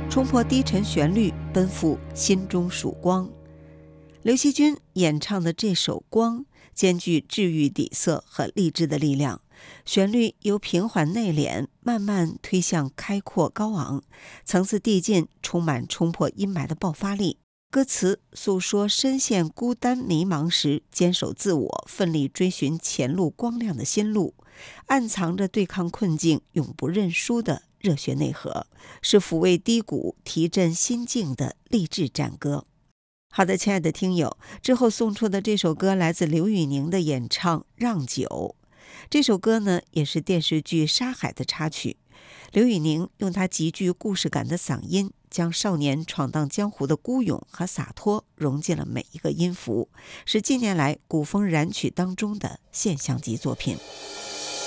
冲破低沉旋律，奔赴心中曙光。刘惜君演唱的这首《光》兼具治愈底色和励志的力量，旋律由平缓内敛慢慢推向开阔高昂，层次递进，充满冲破阴霾的爆发力。歌词诉说深陷孤单迷茫时坚守自我，奋力追寻前路光亮的心路，暗藏着对抗困境永不认输的热血内核，是抚慰低谷提振心境的励志战歌。好的，亲爱的听友，之后送出的这首歌来自刘宇宁的演唱《让酒》。这首歌呢，也是电视剧《沙海》的插曲。刘宇宁用他极具故事感的嗓音，将少年闯荡江湖的孤勇和洒脱融进了每一个音符，是近年来古风燃曲当中的现象级作品。